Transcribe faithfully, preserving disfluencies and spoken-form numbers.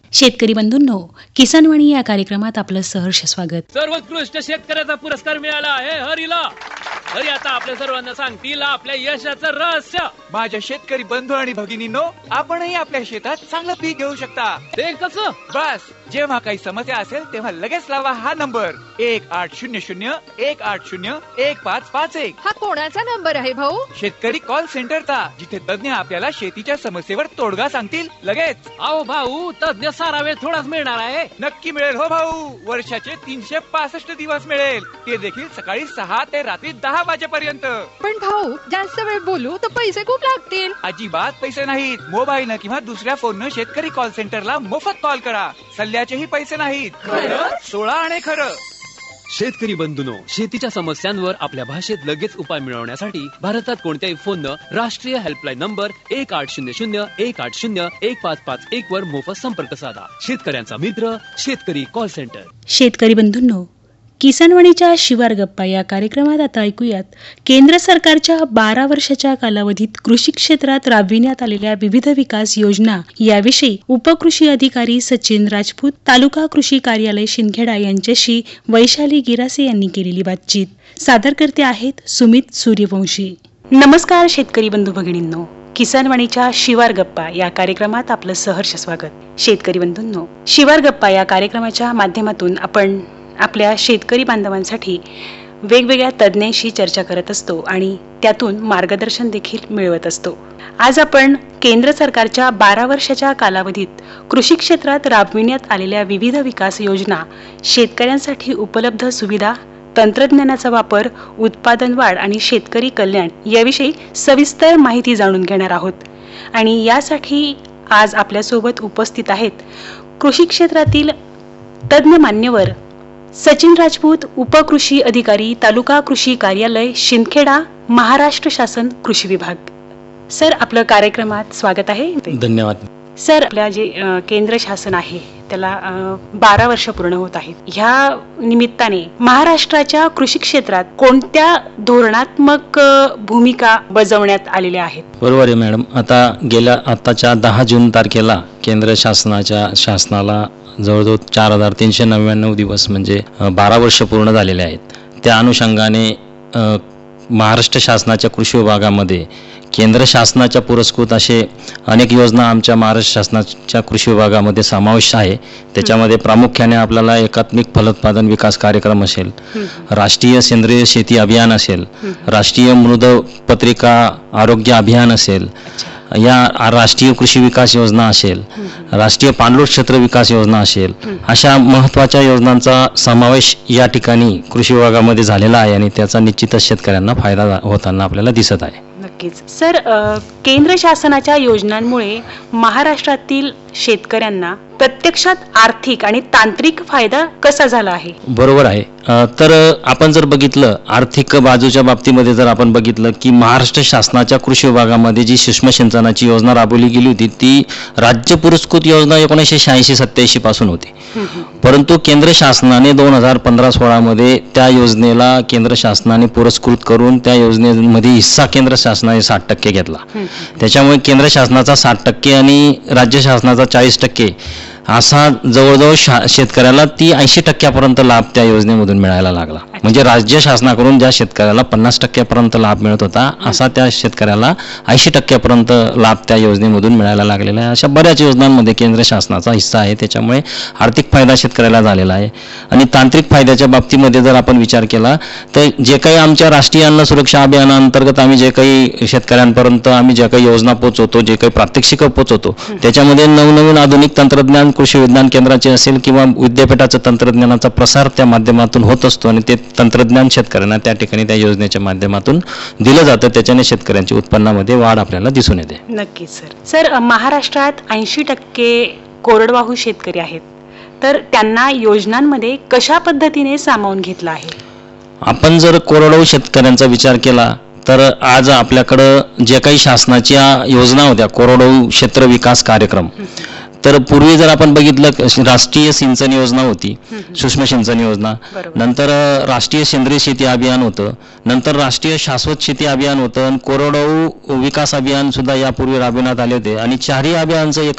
शेतकरी बंधूंनो, किसानवाणी या कार्यक्रमात आपलं सहर्ष स्वागत. सर्वोत्कृष्ट शेतकऱ्याचा पुरस्कार मिळाला आहे हरीला. हरी आता आपल्या सर्वांना सांगतील आपल्या यशाचं रहस्य. माझ्या शेतकरी बंधू आणि भगिनींनो, आपणही आपल्या शेतात चांगलं पीक घेऊ शकता. ते कसं? बस जेव्हा काही समस्या असेल तेव्हा लगेच लावा हा नंबर एक आठ शून्य शून्य एक आठ शून्य एक पाच पाच एक. हा कोणाचा नंबर आहे भाऊ? शेतकरी कॉल सेंटरचा, जिथे तज्ञ आपल्याला शेतीच्या समस्येवर तोडगा सांगतील लगेच. अहो भाऊ, तज्ञ सारा वेळ थोडाच मिळणार आहे. नक्की मिळेल हो भाऊ. वर्षाचे तीनशे पासष्ट दिवस मिळेल, ते देखील सकाळी सहा ते रात्री दहा वाजेपर्यंत. पण भाऊ, जास्त वेळ बोलू तर पैसे खूप लागतील. अजिबात पैसे नाहीत. मोबाईल किंवा दुसऱ्या फोननं शेतकरी कॉल सेंटरला मोफत कॉल करा. सल्ल्याचेही पैसे नाहीत. सोळा आणि खरं. शेतकरी बंधूंनो, शेतीच्या समस्यांवर आपल्या भाषेत लगेच उपाय मिळवण्यासाठी भारतात कोणत्याही फोननं राष्ट्रीय हेल्पलाईन नंबर एक आठ शून्य शून्य एक आठ शून्य एक पाच पाच एक वर मोफत संपर्क साधा. शेतकऱ्यांचा मित्र शेतकरी कॉल सेंटर. शेतकरी बंधूंनो, किसानवाणीच्या शिवार गप्पा या कार्यक्रमात आता ऐकूयात केंद्र सरकारच्या बारा वर्षाच्या कालावधीत कृषी क्षेत्रात राबविण्यात आलेल्या विविध विकास योजना याविषयी उपकृषी अधिकारी सचिन राजपूत, तालुका कृषी कार्यालय शिंदखेडा यांच्याशी वैशाली गिरासे यांनी केलेली बातचीत. सादर करते आहेत सुमित सूर्यवंशी. नमस्कार शेतकरी बंधू भगिनींनो, किसानवाणीच्या शिवार गप्पा या कार्यक्रमात आपलं सहर्ष स्वागत. शेतकरी बंधूंनो, शिवार गप्पा या कार्यक्रमाच्या माध्यमातून आपण आपल्या शेतकरी बांधवांसाठी वेगवेगळ्या तज्ञांशी चर्चा करत असतो आणि त्यातून मार्गदर्शन देखील मिळवत असतो. आज आपण केंद्र सरकारच्या बारा वर्षाच्या कालावधीत कृषी क्षेत्रात राबविण्यात आलेल्या विविध विकास योजना, शेतकऱ्यांसाठी उपलब्ध सुविधा, तंत्रज्ञानाचा वापर, उत्पादन वाढ आणि शेतकरी कल्याण याविषयी सविस्तर माहिती जाणून घेणार आहोत. आणि यासाठी आज आपल्यासोबत उपस्थित आहेत कृषी क्षेत्रातील तज्ञ मान्यवर सचिन राजपूत, उपकृषी अधिकारी, तालुका कृषी कार्यालय शिंदखेडा, महाराष्ट्र शासन कृषी विभाग. सर, आपलं कार्यक्रमात स्वागत आहे. धन्यवाद. सर, आपल्या जे केंद्र शासन आहे त्याला बारा वर्ष पूर्ण होत आहेत. ह्या निमित्ताने महाराष्ट्राच्या कृषी क्षेत्रात कोणत्या धोरणात्मक भूमिका बजावण्यात आलेल्या आहेत? बरोबर आहे मॅडम. आता गेल्या आताच्या दहा जून तारखेला केंद्र शासनाच्या शासनाला जवळजवळ चार हजार तीनशे नव्याण्णव दिवस म्हणजे बारा वर्ष पूर्ण झालेले आहेत. त्या अनुषंगाने महाराष्ट्र शासनाच्या कृषी विभागामध्ये केंद्र शासनाच्या पुरस्कृत असे अनेक योजना आमच्या महाराष्ट्र शासनाच्या कृषी विभागामध्ये समावेश आहे. त्याच्यामध्ये प्रामुख्याने आपल्याला एकात्मिक फलोत्पादन विकास कार्यक्रम असेल, राष्ट्रीय सेंद्रिय शेती अभियान असेल, राष्ट्रीय मृद पत्रिका आरोग्य अभियान असेल, या राष्ट्रीय कृषी विकास योजना असेल, राष्ट्रीय पाणलोट क्षेत्र विकास योजना असेल, अशा महत्त्वाच्या योजनांचा समावेश या ठिकाणी कृषी विभागामध्ये झालेला आहे आणि त्याचा निश्चितच शेतकऱ्यांना फायदा होताना आपल्याला दिसत आहे. नक्कीच. सर, केंद्र शासनाच्या योजनांमुळे महाराष्ट्रातील शेतकऱ्यांना प्रत्यक्षात आर्थिक आणि तांत्रिक फायदा कसा झाला आहे? बरोबर आहे. तर आपण जर बघितलं आर्थिक बाजूच्या बाबतीमध्ये जर आपण बघितलं की महाराष्ट्र शासनाच्या कृषी विभागामध्ये जी सूक्ष्म सिंचनाची योजना राबवली गेली होती ती राज्य पुरस्कृत योजना एकोणीसशे शहाऐंशी सत्याऐंशी पासून होती. परंतु केंद्र शासनाने दोन हजार पंधरा सोळा मध्ये त्या योजनेला केंद्र शासनाने पुरस्कृत करून त्या योजनेमध्ये हिस्सा केंद्र शासनाने साठ टक्के घेतला. त्याच्यामुळे केंद्र शासनाचा साठ टक्के आणि राज्य शासनाचा चाळीस टक्के असा जवळजवळ शा शेतकऱ्याला ती ऐंशी टक्क्यापर्यंत लाभ त्या योजनेमधून मिळायला लागला. म्हणजे राज्य शासनाकडून ज्या शेतकऱ्याला पन्नास टक्क्यापर्यंत लाभ मिळत होता असा त्या शेतकऱ्याला ऐंशी टक्क्यापर्यंत लाभ त्या योजनेमधून मिळायला लागलेला आहे. अशा बऱ्याच योजनांमध्ये केंद्र शासनाचा हिस्सा आहे. त्याच्यामुळे आर्थिक फायदा शेतकऱ्याला झालेला आहे. आणि तांत्रिक फायद्याच्या बाबतीमध्ये जर आपण विचार केला तर जे काही आमच्या राष्ट्रीय अन्न सुरक्षा अभियानाअंतर्गत आम्ही जे काही शेतकऱ्यांपर्यंत आम्ही ज्या काही योजना पोहोचवतो, जे काही प्रात्यक्षिकं पोहोचवतो, त्याच्यामध्ये नवनवीन आधुनिक तंत्रज्ञान कृषी विज्ञान केंद्राचे असेल किंवा विद्यापीठाचं तंत्रज्ञानाचा प्रसार त्या माध्यमातून होत असतो आणि ते तंत्रज्ञान शेतकऱ्यांना त्या ठिकाणी त्या योजनेच्या माध्यमातून दिलं जातं. त्याच्याने शेतकऱ्यांच्या उत्पन्नामध्ये वाढ आपल्याला दिसून येते. नक्कीच सर. सर, महाराष्ट्रात ऐंशी टक्के कोरडवाहू शेतकरी आहेत, तर त्यांना योजनांमध्ये कशा पद्धतीने सामावून घेतलं आहे? आपण जर कोरडवाहू शेतकऱ्यांचा विचार केला तर आज आपल्याकडं जे काही शासनाच्या योजना होत्या कोरडवाहू क्षेत्र विकास कार्यक्रम, तर पूर्वी जर आपण बघितलं राष्ट्रीय सिंचन योजना होती, सूक्ष्म सिंचन योजना, नंतर राष्ट्रीय सेंद्रिय शेती अभियान होतं, नंतर राष्ट्रीय शाश्वत शेती अभियान होतं आणि कोरडवाहू विकास अभियान सुद्धा यापूर्वी राबविण्यात आले होते. आणि चारही अभियानचं एक